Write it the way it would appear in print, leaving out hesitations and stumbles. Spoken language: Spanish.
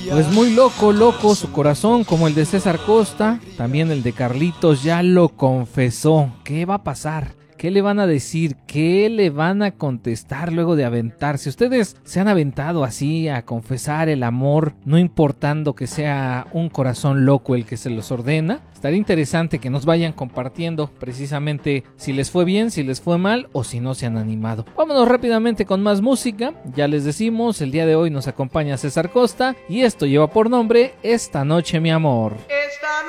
Pues muy loco su corazón, como el de César Costa, también el de Carlitos ya lo confesó. ¿Qué va a pasar? ¿Qué le van a decir? ¿Qué le van a contestar luego de aventarse? ¿Ustedes se han aventado así a confesar el amor, no importando que sea un corazón loco el que se los ordena? Estaría interesante que nos vayan compartiendo precisamente si les fue bien, si les fue mal o si no se han animado. Vámonos rápidamente con más música. Ya les decimos, el día de hoy nos acompaña César Costa y esto lleva por nombre Esta Noche Mi Amor.